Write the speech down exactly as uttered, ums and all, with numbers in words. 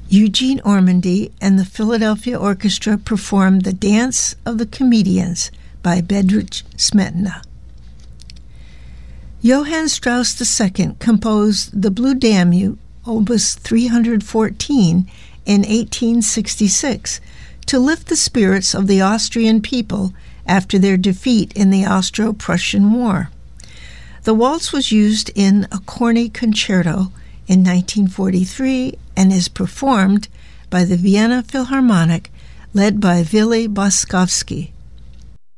Eugene Ormandy and the Philadelphia Orchestra performed The Dance of the Comedians by Bedřich Smetana. Johann Strauss the Second composed the Blue Danube, Opus three hundred fourteen, in eighteen sixty-six to lift the spirits of the Austrian people after their defeat in the Austro-Prussian War. The waltz was used in a Corny concerto in nineteen forty-three and is performed by the Vienna Philharmonic, led by Willy Boskovsky.